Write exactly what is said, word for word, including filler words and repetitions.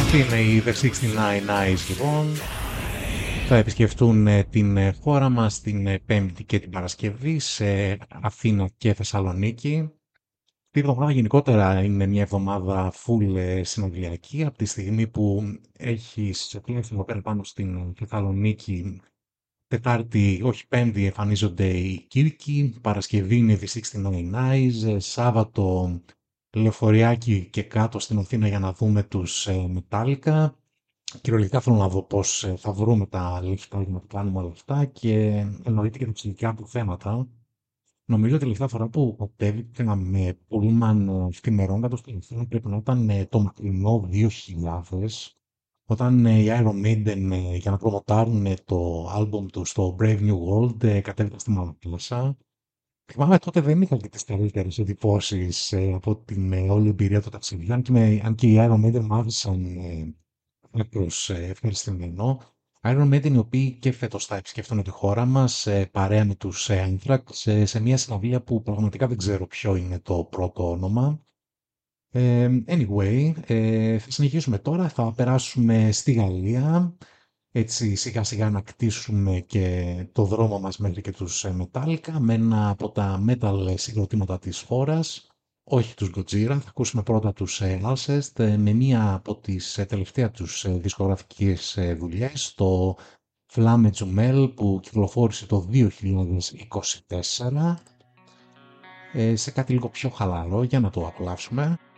Είναι οι The εξήντα εννέα Eyes λοιπόν. Θα επισκεφτούν ε, την ε, χώρα μας την ε, Πέμπτη και την Παρασκευή σε Αθήνα και Θεσσαλονίκη. Τη εβδομάδα γενικότερα είναι μια εβδομάδα full ε, συνοδειακή από τη στιγμή που έχει σε εδώ πέρα πάνω στην ε, Θεσσαλονίκη. Τετάρτη, όχι Πέμπτη, εμφανίζονται οι Κύρκοι, Παρασκευή είναι οι The εξήντα εννέα Eyes, ε, Σάββατο λεωφοριάκι και κάτω στην Αθήνα για να δούμε τους ε, Metallica. Κυριολεκτικά θέλω να δω πώς ε, θα βρούμε τα λεφτά για να τα κάνουμε όλα αυτά και εννοείται και τα ψηλικά του θέματα. Νομίζω τελευταία φορά που κατέβηκα με πούλμαν εφημερόντατος στην Αθήνα πρέπει να ήταν ε, το μακρινό δύο χιλιάδες, όταν ε, οι Iron Maiden ε, για να προμοτάρουν ε, το άλμπουμ του στο Brave New World ε, κατέβηκαν στη Μαλακάσα. Θυμάμαι τότε δεν είχα και τις καλύτερες εντυπώσεις ε, από την ε, όλη εμπειρία του ταξιδιού, αν και, με, αν και οι Iron Maiden μου άφησαν ε, άκρως ε, ευχαριστημένο. Iron Maiden οι οποίοι και φέτος θα επισκεφτούν τη χώρα μας ε, παρέα με τους ε, Anthrax σε, σε μια συναυλία που πραγματικά δεν ξέρω ποιο είναι το πρώτο όνομα. Ε, anyway, ε, θα συνεχίσουμε τώρα, θα περάσουμε στη Γαλλία, έτσι σιγά σιγά να κτίσουμε και το δρόμο μας μέχρι και τους ε, Metallica με ένα από τα metal συγκροτήματα της χώρας, όχι τους Gojira. Θα ακούσουμε πρώτα τους ε, Alcest ε, με μία από τις ε, τελευταία τους ε, δισκογραφικές ε, δουλειές, το Flamme Jumelle που κυκλοφόρησε το δύο χιλιάδες είκοσι τέσσερα, ε, σε κάτι λίγο πιο χαλαρό για να το απολαύσουμε.